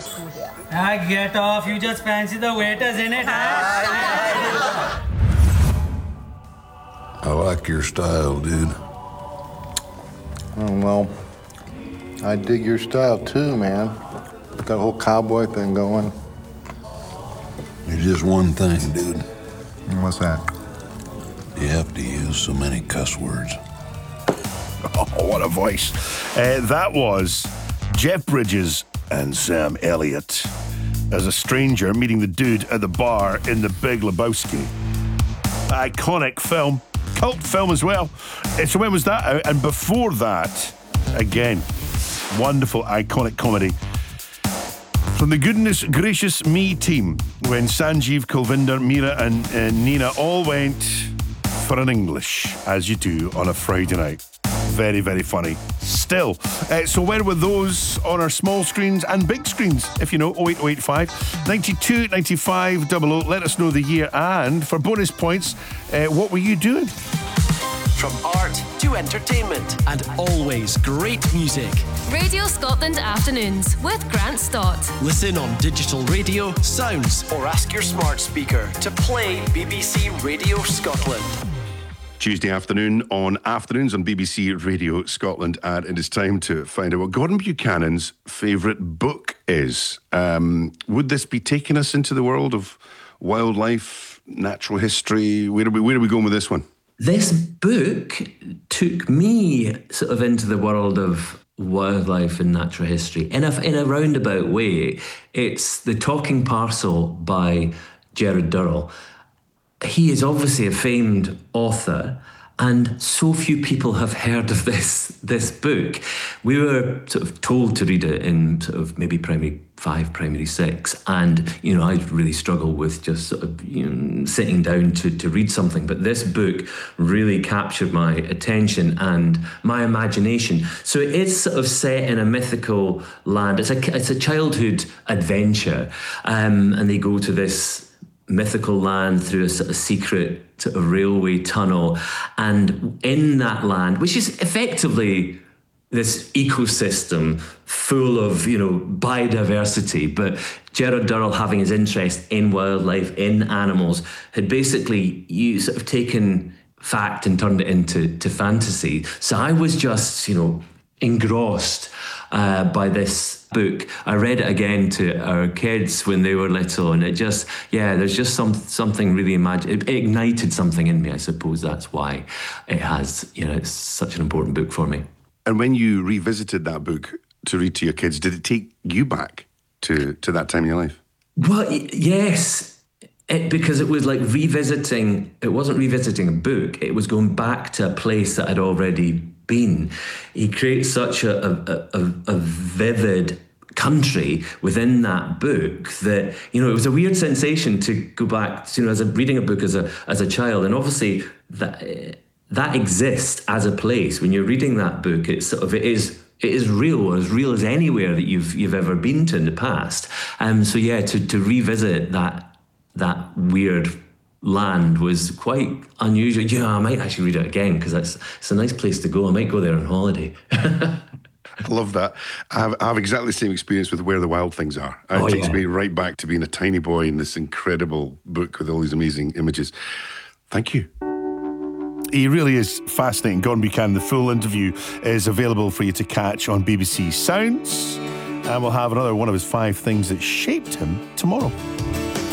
Get off, you just fancy the waiters in it, huh? I like your style, dude. Oh, well, I dig your style too, man. That whole cowboy thing going. There's just one thing, dude. What's that? You have to use so many cuss words. Oh, what a voice. That was Jeff Bridges and Sam Elliott as a stranger meeting the dude at the bar in The Big Lebowski. Iconic film, cult film as well. So when was that out? And before that, again, wonderful, iconic comedy from the Goodness Gracious Me team when Sanjeev, Kulvinder, Meera and Nina all went for an English, as you do on a Friday night. Very, very funny. Still. So where were those on our small screens and big screens? If you know, 08085 92 95 00. Let us know the year. And for bonus points, what were you doing? From art to entertainment and always great music. Radio Scotland Afternoons with Grant Stott. Listen on digital radio, sounds, or ask your smart speaker to play BBC Radio Scotland. Tuesday afternoon on Afternoons on BBC Radio Scotland, and it is time to find out what Gordon Buchanan's favourite book is. Would this be taking us into the world of wildlife, natural history? Where are we going with this one? This book took me sort of into the world of wildlife and natural history in a roundabout way. It's The Talking Parcel by Gerard Durrell. He is obviously a famed author, and so few people have heard of this book. We were sort of told to read it in sort of maybe primary 5, primary 6, and I really struggle with just sort of sitting down to read something. But this book really captured my attention and my imagination. So it is sort of set in a mythical land. It's a childhood adventure, and they go to this mythical land through a sort of secret sort of railway tunnel, and in that land, which is effectively this ecosystem full of biodiversity, but Gerard Durrell, having his interest in wildlife, in animals, had basically sort of taken fact and turned it into fantasy. So I was just engrossed by this book. I read it again to our kids when they were little, and it just, there's just something really it ignited something in me. I suppose that's why it has, it's such an important book for me. And when you revisited that book to read to your kids, did it take you back to that time in your life? Well, yes. Because it was like it wasn't revisiting a book, it was going back to a place that I'd already been. He creates such a vivid country within that book that it was a weird sensation to go back as reading a book as a child, and obviously that exists as a place. When you're reading that book, it is real, as real as anywhere that you've ever been to in the past. To revisit that weird land was quite unusual. I might actually read it again because it's a nice place to go. I might go there on holiday. I love that. I have exactly the same experience with Where the Wild Things Are. It takes me right back to being a tiny boy in this incredible book with all these amazing images. Thank you. He really is fascinating. Gordon Buchanan, the full interview is available for you to catch on BBC Sounds. And we'll have another one of his 5 things that shaped him tomorrow.